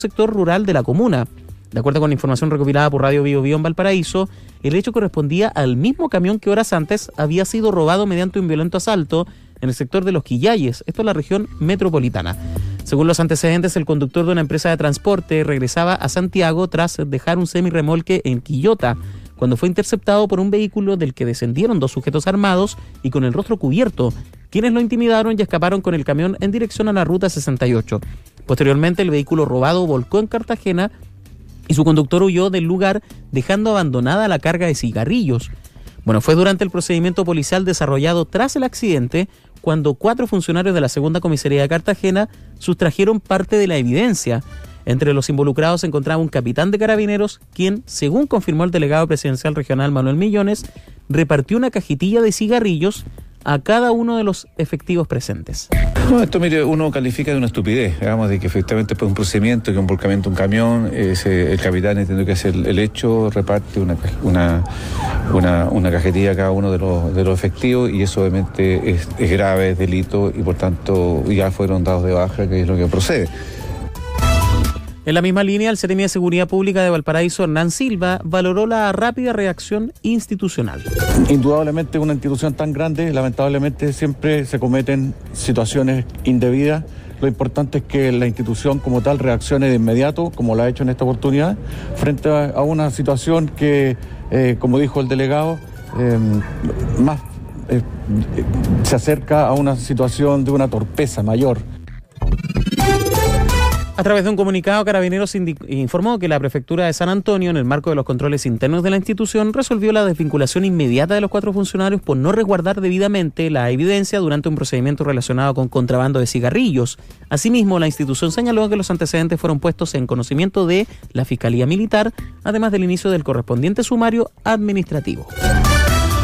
sector rural de la comuna. De acuerdo con la información recopilada por Radio Bio Bio en Valparaíso, el hecho correspondía al mismo camión que horas antes había sido robado mediante un violento asalto en el sector de Los Quillayes, esto es la región metropolitana. Según los antecedentes, el conductor de una empresa de transporte regresaba a Santiago tras dejar un semirremolque en Quillota, cuando fue interceptado por un vehículo del que descendieron dos sujetos armados y con el rostro cubierto, quienes lo intimidaron y escaparon con el camión en dirección a la Ruta 68. Posteriormente, el vehículo robado volcó en Cartagena y su conductor huyó del lugar, dejando abandonada la carga de cigarrillos. Fue durante el procedimiento policial desarrollado tras el accidente cuando 4 funcionarios de la Segunda Comisaría de Cartagena sustrajeron parte de la evidencia. Entre los involucrados se encontraba un capitán de carabineros, quien, según confirmó el delegado presidencial regional Manuel Millones, repartió una cajetilla de cigarrillos a cada uno de los efectivos presentes. No, esto, mire, uno califica de una estupidez, digamos, de que efectivamente después de un procedimiento, que un volcamiento de un camión, el capitán entiende que hace el hecho, reparte una cajetilla a cada uno de los efectivos, y eso obviamente es grave, es delito, y por tanto ya fueron dados de baja, que es lo que procede. En la misma línea, el Seremi de Seguridad Pública de Valparaíso, Hernán Silva, valoró la rápida reacción institucional. Indudablemente, una institución tan grande, lamentablemente siempre se cometen situaciones indebidas. Lo importante es que la institución como tal reaccione de inmediato, como lo ha hecho en esta oportunidad, frente a una situación que, como dijo el delegado, se acerca a una situación de una torpeza mayor. A través de un comunicado, Carabineros informó que la Prefectura de San Antonio, en el marco de los controles internos de la institución, resolvió la desvinculación inmediata de los 4 funcionarios por no resguardar debidamente la evidencia durante un procedimiento relacionado con contrabando de cigarrillos. Asimismo, la institución señaló que los antecedentes fueron puestos en conocimiento de la Fiscalía Militar, además del inicio del correspondiente sumario administrativo.